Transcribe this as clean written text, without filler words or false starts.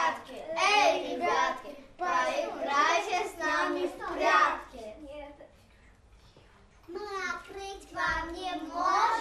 ребятки, эй, ребятки, поиграйте с нами в прятки. Мы открыть вам не можем.